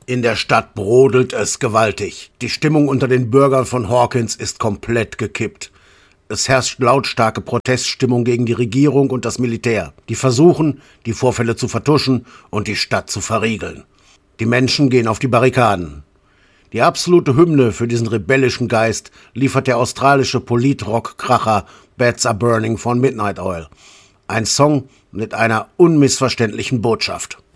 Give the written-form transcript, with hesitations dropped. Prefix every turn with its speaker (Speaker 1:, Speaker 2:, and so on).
Speaker 1: In der Stadt brodelt es gewaltig. Die Stimmung unter den Bürgern von Hawkins ist komplett gekippt. Es herrscht lautstarke Proteststimmung gegen die Regierung und das Militär, die versuchen, die Vorfälle zu vertuschen und die Stadt zu verriegeln. Die Menschen gehen auf die Barrikaden. Die absolute Hymne für diesen rebellischen Geist liefert der australische Politrock-Kracher Bats Are Burning von Midnight Oil. Ein Song mit einer unmissverständlichen Botschaft.